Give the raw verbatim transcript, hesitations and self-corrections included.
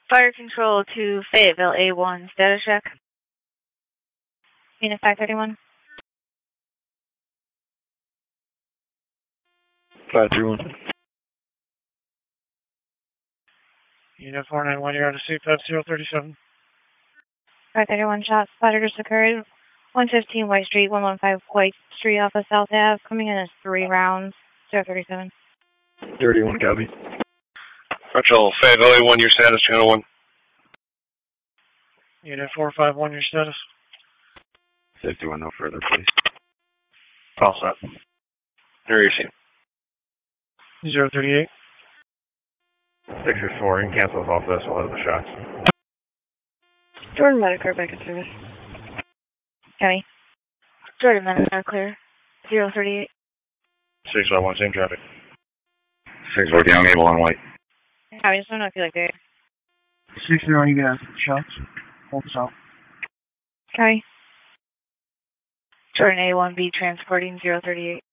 Fire control to Fayetteville A one, status check. Unit five thirty-one. five three one. Unit four nine one, you're on a C P A P zero thirty-seven. five thirty-one, shots fired just occurred. one fifteen White Street, one fifteen White Street off of South Ave, coming in as three rounds, zero thirty-seven. thirty-one, copy. Control, Fayetteville A one, your status, channel one. Unit four five one, your status. fifty-one, no further, please. All set. Here you see. zero thirty-eight. six six four, and cancels off this, we'll have the shots. Jordan Medicare back in service. County. Jordan Medicare clear. zero thirty-eight. six five one, same traffic. six four, young, able on white. I just don't know if you like it. six zero, you got shots. Hold this out. County. Jordan A one B transporting zero thirty-eight.